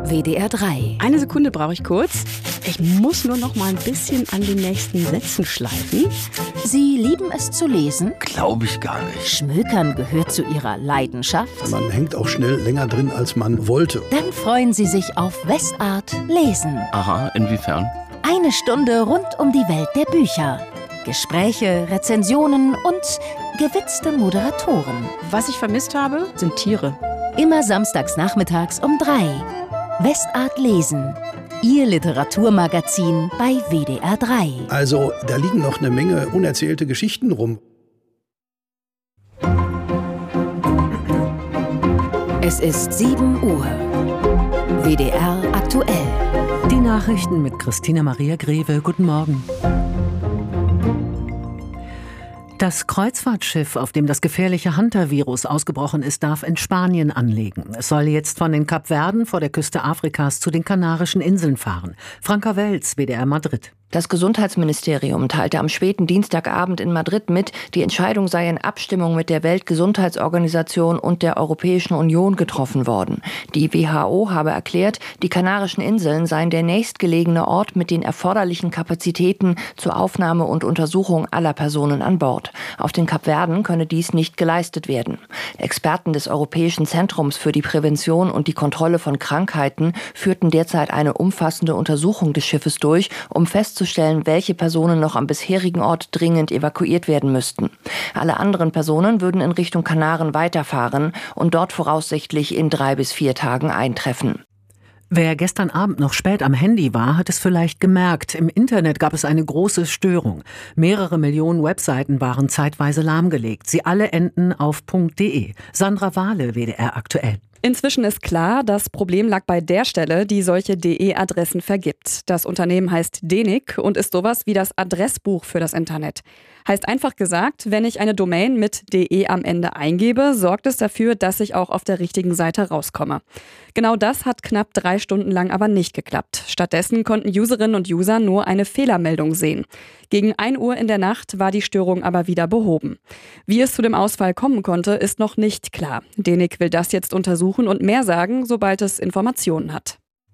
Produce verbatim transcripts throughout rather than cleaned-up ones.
W D R drei. Eine Sekunde brauche ich kurz. Ich muss nur noch mal ein bisschen an den nächsten Sätzen schleifen. Sie lieben es zu lesen? Glaube ich gar nicht. Schmökern gehört zu Ihrer Leidenschaft? Man hängt auch schnell länger drin, als man wollte. Dann freuen Sie sich auf Westart Lesen. Aha, inwiefern? Eine Stunde rund um die Welt der Bücher. Gespräche, Rezensionen und gewitzte Moderatoren. Was ich vermisst habe, sind Tiere. Immer samstags nachmittags um drei. Westart Lesen. Ihr Literaturmagazin bei W D R drei. Also, da liegen noch eine Menge unerzählte Geschichten rum. Es ist sieben Uhr. W D R aktuell. Die Nachrichten mit Christina Maria Greve. Guten Morgen. Das Kreuzfahrtschiff, auf dem das gefährliche Hunter-Virus ausgebrochen ist, darf in Spanien anlegen. Es soll jetzt von den Kapverden vor der Küste Afrikas zu den Kanarischen Inseln fahren. Franka Welz, W D R Madrid. Das Gesundheitsministerium teilte am späten Dienstagabend in Madrid mit, die Entscheidung sei in Abstimmung mit der Weltgesundheitsorganisation und der Europäischen Union getroffen worden. Die W H O habe erklärt, die Kanarischen Inseln seien der nächstgelegene Ort mit den erforderlichen Kapazitäten zur Aufnahme und Untersuchung aller Personen an Bord. Auf den Kapverden könne dies nicht geleistet werden. Experten des Europäischen Zentrums für die Prävention und die Kontrolle von Krankheiten führten derzeit eine umfassende Untersuchung des Schiffes durch, um festzustellen, welche Personen noch am bisherigen Ort dringend evakuiert werden müssten. Alle anderen Personen würden in Richtung Kanaren weiterfahren und dort voraussichtlich in drei bis vier Tagen eintreffen. Wer gestern Abend noch spät am Handy war, hat es vielleicht gemerkt. Im Internet gab es eine große Störung. Mehrere Millionen Webseiten waren zeitweise lahmgelegt. Sie alle enden auf .de. Sandra Wahle, W D R aktuell. Inzwischen ist klar, das Problem lag bei der Stelle, die solche D E-Adressen vergibt. Das Unternehmen heißt Denik und ist sowas wie das Adressbuch für das Internet. Heißt einfach gesagt, wenn ich eine Domain mit .de am Ende eingebe, sorgt es dafür, dass ich auch auf der richtigen Seite rauskomme. Genau das hat knapp drei Stunden lang aber nicht geklappt. Stattdessen konnten Userinnen und User nur eine Fehlermeldung sehen. Gegen ein Uhr in der Nacht war die Störung aber wieder behoben. Wie es zu dem Ausfall kommen konnte, ist noch nicht klar. Denik will das jetzt untersuchen und mehr sagen, sobald es Informationen hat.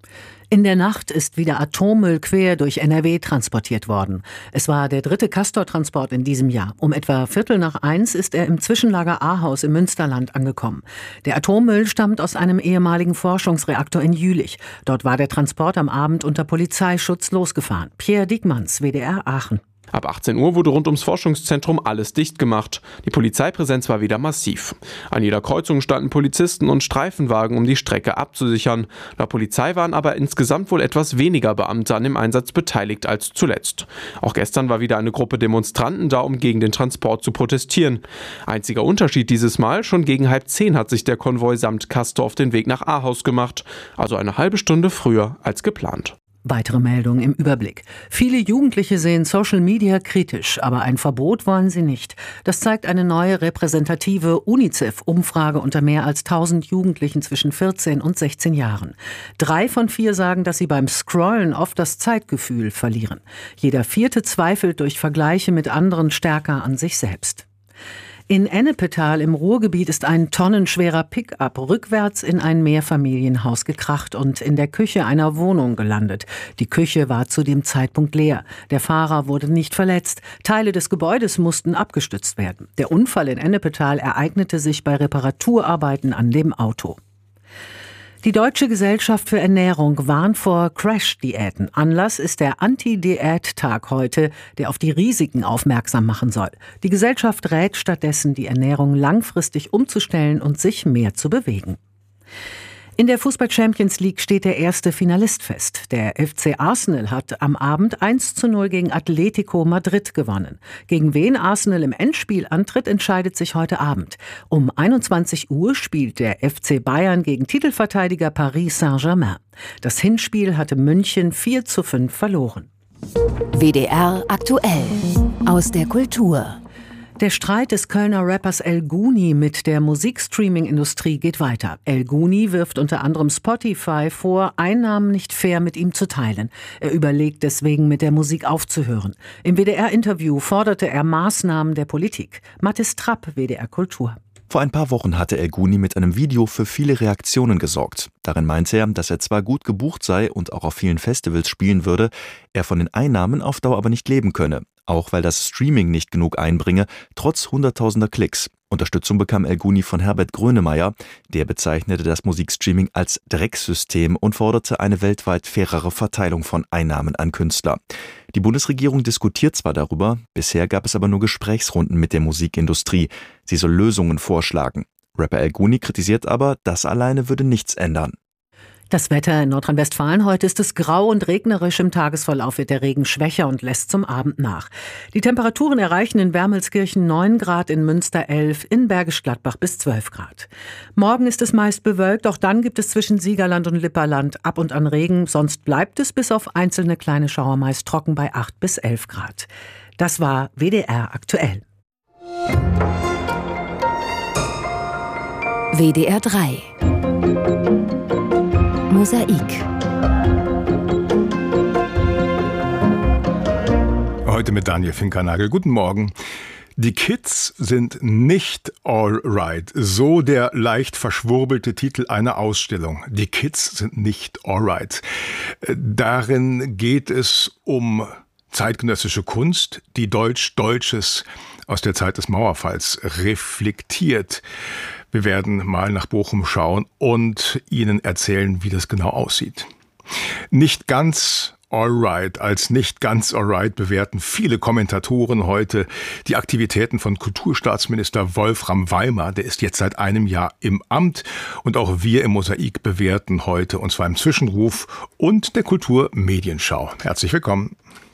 In der Nacht ist wieder Atommüll quer durch N R W transportiert worden. Es war der dritte Castor-Transport in diesem Jahr. Um etwa Viertel nach eins ist er im Zwischenlager Ahaus im Münsterland angekommen. Der Atommüll stammt aus einem ehemaligen Forschungsreaktor in Jülich. Dort war der Transport am Abend unter Polizeischutz losgefahren. Pierre Diekmanns, W D R Aachen. Ab achtzehn Uhr wurde rund ums Forschungszentrum alles dicht gemacht. Die Polizeipräsenz war wieder massiv. An jeder Kreuzung standen Polizisten und Streifenwagen, um die Strecke abzusichern. Laut Polizei waren aber insgesamt wohl etwas weniger Beamte an dem Einsatz beteiligt als zuletzt. Auch gestern war wieder eine Gruppe Demonstranten da, um gegen den Transport zu protestieren. Einziger Unterschied dieses Mal, schon gegen halb zehn hat sich der Konvoi samt Castor auf den Weg nach Ahaus gemacht. Also eine halbe Stunde früher als geplant. Weitere Meldungen im Überblick. Viele Jugendliche sehen Social Media kritisch, aber ein Verbot wollen sie nicht. Das zeigt eine neue repräsentative UNICEF-Umfrage unter mehr als tausend Jugendlichen zwischen vierzehn und sechzehn Jahren. Drei von vier sagen, dass sie beim Scrollen oft das Zeitgefühl verlieren. Jeder vierte zweifelt durch Vergleiche mit anderen stärker an sich selbst. In Ennepetal im Ruhrgebiet ist ein tonnenschwerer Pick-up rückwärts in ein Mehrfamilienhaus gekracht und in der Küche einer Wohnung gelandet. Die Küche war zu dem Zeitpunkt leer. Der Fahrer wurde nicht verletzt. Teile des Gebäudes mussten abgestützt werden. Der Unfall in Ennepetal ereignete sich bei Reparaturarbeiten an dem Auto. Die Deutsche Gesellschaft für Ernährung warnt vor Crash-Diäten. Anlass ist der Anti-Diät-Tag heute, der auf die Risiken aufmerksam machen soll. Die Gesellschaft rät stattdessen, die Ernährung langfristig umzustellen und sich mehr zu bewegen. In der Fußball-Champions League steht der erste Finalist fest. Der F C Arsenal hat am Abend eins zu null gegen Atletico Madrid gewonnen. Gegen wen Arsenal im Endspiel antritt, entscheidet sich heute Abend. Um einundzwanzig Uhr spielt der F C Bayern gegen Titelverteidiger Paris Saint-Germain. Das Hinspiel hatte München vier zu fünf verloren. W D R aktuell aus der Kultur. Der Streit des Kölner Rappers El Guni mit der Musikstreaming-Industrie geht weiter. El Guni wirft unter anderem Spotify vor, Einnahmen nicht fair mit ihm zu teilen. Er überlegt deswegen, mit der Musik aufzuhören. Im W D R-Interview forderte er Maßnahmen der Politik. Mathis Trapp, W D R Kultur. Vor ein paar Wochen hatte El Gouni mit einem Video für viele Reaktionen gesorgt. Darin meinte er, dass er zwar gut gebucht sei und auch auf vielen Festivals spielen würde, er von den Einnahmen auf Dauer aber nicht leben könne. Auch weil das Streaming nicht genug einbringe, trotz hunderttausender Klicks. Unterstützung bekam El Gouni von Herbert Grönemeyer. Der bezeichnete das Musikstreaming als Drecksystem und forderte eine weltweit fairere Verteilung von Einnahmen an Künstler. Die Bundesregierung diskutiert zwar darüber, bisher gab es aber nur Gesprächsrunden mit der Musikindustrie. Sie soll Lösungen vorschlagen. Rapper El Gouni kritisiert aber, das alleine würde nichts ändern. Das Wetter in Nordrhein-Westfalen: Heute ist es grau und regnerisch. Im Tagesverlauf wird der Regen schwächer und lässt zum Abend nach. Die Temperaturen erreichen in Wermelskirchen neun Grad, in Münster elf, in Bergisch Gladbach bis zwölf Grad. Morgen ist es meist bewölkt, auch dann gibt es zwischen Siegerland und Lipperland ab und an Regen. Sonst bleibt es bis auf einzelne kleine Schauer meist trocken bei acht bis elf Grad. Das war W D R aktuell. W D R drei Mosaik. Heute mit Daniel Finkernagel. Guten Morgen. Die Kids sind nicht alright. So der leicht verschwurbelte Titel einer Ausstellung. Die Kids sind nicht alright. Darin geht es um zeitgenössische Kunst, die Deutsch-Deutsches aus der Zeit des Mauerfalls reflektiert. Wir werden mal nach Bochum schauen und Ihnen erzählen, wie das genau aussieht. Nicht ganz alright, als nicht ganz alright bewerten viele Kommentatoren heute die Aktivitäten von Kulturstaatsminister Wolfram Weimar. Der ist jetzt seit einem Jahr im Amt und auch wir im Mosaik bewerten heute, und zwar im Zwischenruf und der Kulturmedienschau. Herzlich willkommen.